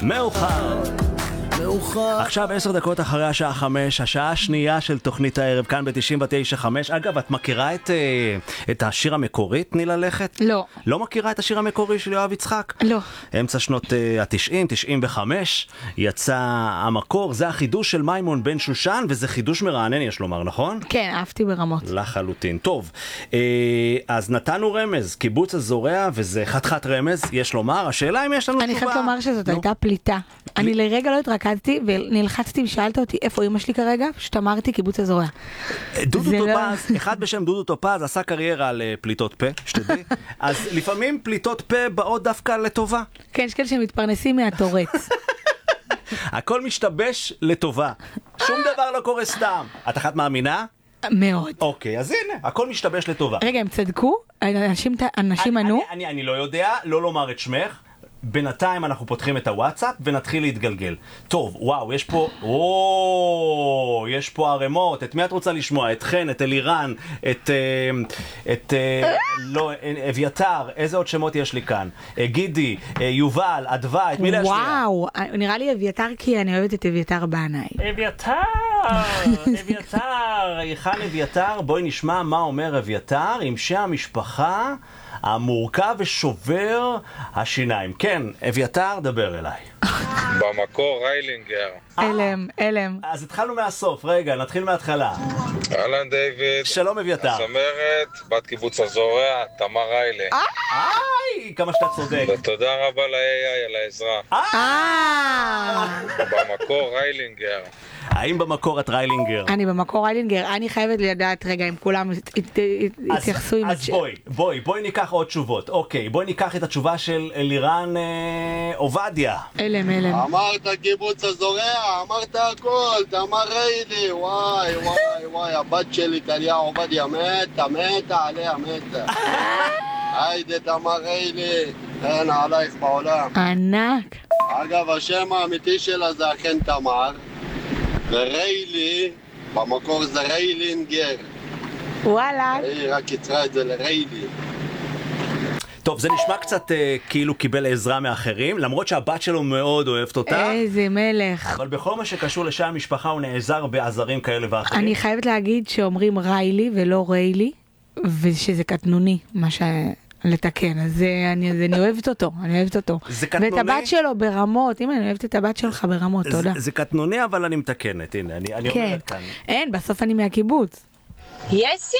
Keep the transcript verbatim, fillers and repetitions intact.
מאוחר. מאוחר. עכשיו עשר דקות אחרי השעה חמש, השעה השנייה של תוכנית הערב, כאן ב-תשעים ותשע חמש. אגב, את מכירה את, את השיר המקורי, תני ללכת? לא. לא מכירה את השיר המקורי של יואב יצחק? לא. אמצע שנות ה-תשעים, תשעים וחמש, יצא המקור, זה החידוש של מימון בן שושן, וזה חידוש מרענן, יש לומר, נכון? כן, אהבתי ברמות. לחלוטין. טוב, אז נתנו רמז, קיבוץ הזורע, וזה חתיכת רמז, יש לומר. השאלה אם יש לנו תשובה. אני חייבת לומר שזאת הייתה פליטה. אני לרגע לא התרכזתי, ונלחצתי ושאלת אותי איפה אמא שלי כרגע, פשוט אמרתי קיבוץ הזורע. דודו טופז, אחד בשם דודו טופז, עשה קריירה על פליטות פה, שתדעי. אז לפעמים פליטות פה באות דווקא לטובה. כן, יש כאלה שמתפרנסים מהטורץ. הכל משתבש לטובה. שום דבר לא קורה סתם. את אחת מאמינה? מאוד. אוקיי, אז הנה, הכל משתבש לטובה. רגע, הם צדקו? אנשים ענו? אני, אני לא יודע, לא לומר את שמך. בינתיים אנחנו פותחים את הוואטסאפ ונתחיל להתגלגל. טוב, וואו, יש פה, וואו, יש פה ערימות. את מי את רוצה לשמוע? את חן, את אלירן, את, את, לא, אביתר, איזה עוד שמות יש לי כאן? גידי, יובל, אדווה, את מי להשמיע? וואו, נראה לי אביתר כי אני אוהבת את אביתר בעיניי. אביתר, אביתר, היכן אביתר? בואי נשמע מה אומר אביתר עם שם המשפחה המורכב ושובר השיניים. כן, אביתר, דבר אליי. במקור ריילינגר. אלם, אלם. אז התחלנו מהסוף, רגע, נתחיל מההתחלה. אהלן דיוויד. שלום אביתר. הזמרת, בת קיבוץ הזורע, תמר ריילה. איי, כמה שאתה צודק. ותודה רבה ל-איי איי על העזרה. אה! במקור ריילינגר. האם במקור את ריילינגר? אני במקור ריילינגר, אני חייבת לדעת רגע אם כולם התייחסו עם... אז בואי, בואי, בואי ניקח עוד תשובות. אוקיי, בואי ניקח את התשובה של לירן עובדיה. אלם, אלם. אמרת קיבוץ הזורע, אמרת הכל, תמר ריילי, וואי, וואי, וואי, הבת שלי טליה עובדיה מתה, מתה עליה, מתה. היידה תמר ריילי, אין עלייך בעולם. ענק. אגב, השם האמיתי שלה זה אכן תמר, וריילי, במקור זה ריילינגר. וואלה. היא רק יצרה את זה לריילי. טוב, זה נשמע קצת אה, כאילו קיבל עזרה מאחרים, למרות שהבת שלו מאוד אוהבת אותה. איזה מלך. אבל בכל מה שקשור לשם המשפחה הוא נעזר בעזרים כאלה ואחרים. אני חייבת להגיד שאומרים ריילי ולא ריילי, ושזה קטנוני, מה ש... לתקן, אז אני, אז אני אוהבת אותו, אני אוהבת אותו. זה קטנוני? ואת הבת שלו ברמות, אם אני אוהבת את הבת שלך ברמות, תודה. זה, זה קטנוני, אבל אני מתקנת, הנה, אני, אני כן. אומרת כאן. אין, בסוף אני מהקיבוץ. יש